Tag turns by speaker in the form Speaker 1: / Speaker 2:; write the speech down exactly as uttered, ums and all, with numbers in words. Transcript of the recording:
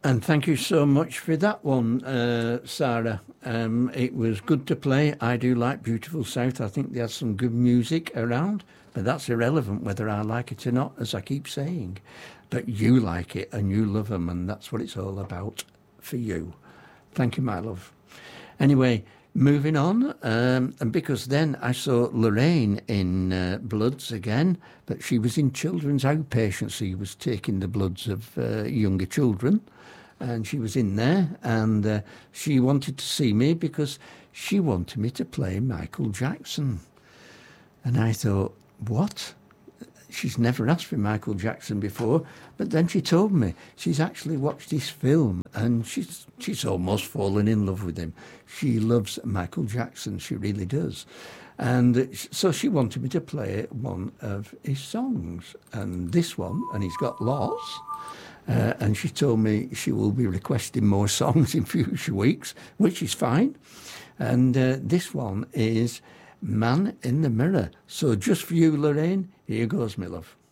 Speaker 1: And thank you so much for that one, uh, Sarah. Um, it was good to play. I do like Beautiful South. I think there's some good music around, but that's irrelevant whether I like it or not, as I keep saying. But you like it and you love them, and that's what it's all about for you. Thank you, my love. Anyway, moving on, um, and because then I saw Lorraine in uh, Bloods again, but she was in children's outpatient. She was taking the bloods of uh, younger children. And she was in there, and uh, she wanted to see me because she wanted me to play Michael Jackson. And I thought, what? She's never asked for Michael Jackson before, but then she told me she's actually watched his film, and she's she's almost fallen in love with him. She loves Michael Jackson, she really does. And so she wanted me to play one of his songs, and this one, and he's got lots. Uh, and she told me she will be requesting more songs in future weeks, which is fine. And uh, this one is Man in the Mirror. So just for you, Lorraine, here goes, my love.